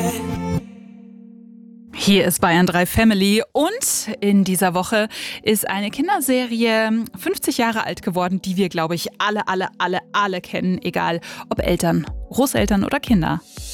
Hier ist Bayern 3 Family und in dieser Woche ist eine Kinderserie 50 Jahre alt geworden, die wir, glaube ich, alle kennen, egal ob Eltern, Großeltern oder Kinder.